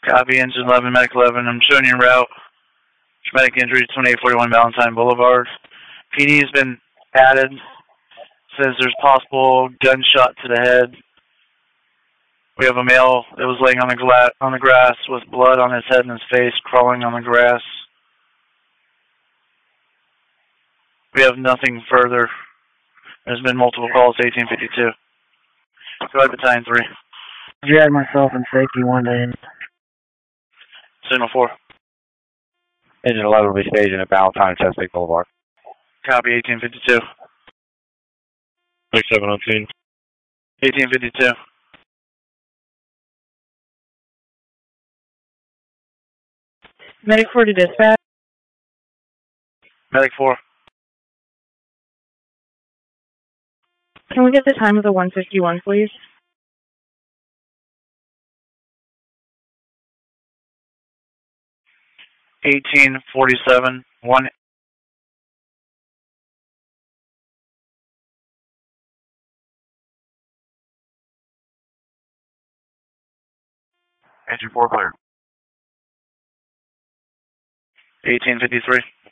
Copy, engine 11, medic 11. I'm showing you en route. Traumatic injury, 2841 Valentine Boulevard. PD has been added. Says there's possible gunshot to the head. We have a male that was laying on the grass with blood on his head and his face, crawling on the grass. We have nothing further. There's been multiple calls to 1852. Go ahead, Battalion 3. You had myself in safety 1 day. Signal 4. Engine 11 will be staging at Valentine Chesapeake Boulevard. Copy, 1852. 67 on scene. 1852. Medic 4 to dispatch. Medic 4. Can we get the time of the 151, please? 1847. 1. Engine 4 clear. 1853.